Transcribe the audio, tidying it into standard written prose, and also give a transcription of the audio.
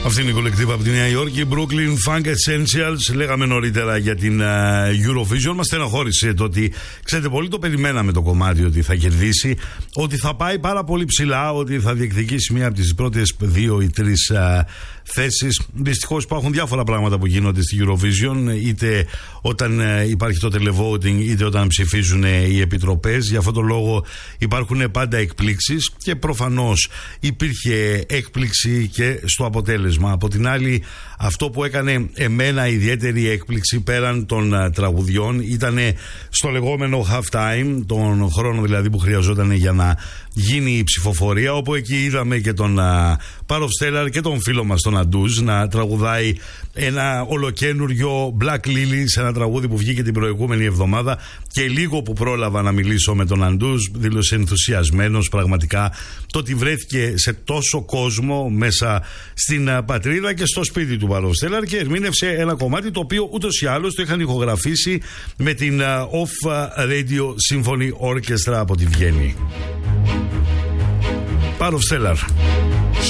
Αυτή είναι η κολεκτίβα από τη Νέα Υόρκη, Brooklyn Funk Essentials. Λέγαμε νωρίτερα για την Eurovision. Μας στεναχώρησε το ότι, ξέρετε, πολύ το περιμέναμε το κομμάτι ότι θα κερδίσει, ότι θα πάει πάρα πολύ ψηλά, ότι θα διεκδικήσει μία από τις πρώτες 2 ή 3 θέσεις. Δυστυχώς υπάρχουν διάφορα πράγματα που γίνονται στη Eurovision, είτε όταν υπάρχει το televoting, είτε όταν ψηφίζουν οι επιτροπές. Για αυτόν τον λόγο υπάρχουν πάντα εκπλήξεις και προφανώς υπήρχε έκπληξη και στο αποτέλεσμα. Από την άλλη, αυτό που έκανε εμένα ιδιαίτερη έκπληξη πέραν των τραγουδιών ήταν στο λεγόμενο half time, τον χρόνο δηλαδή που χρειαζόταν για να γίνει η ψηφοφορία, όπου εκεί είδαμε και τον Πάροφ Στέλλαρ και τον φίλο μας τον Αντούζ να τραγουδάει ένα ολοκένουργιο Black Lily, σε ένα τραγούδι που βγήκε την προηγούμενη εβδομάδα, και λίγο που πρόλαβα να μιλήσω με τον Αντούζ δήλωσε ενθουσιασμένος πραγματικά το ότι βρέθηκε σε τόσο κόσμο μέσα στην πατρίδα και στο σπίτι του Πάροφ Στέλλαρ και ερμήνευσε ένα κομμάτι το οποίο ούτως ή άλλως το είχαν ηχογραφήσει με την Off Radio Symphony Orchestra από τη Βιέννη. Πάροφ Στέλλαρ.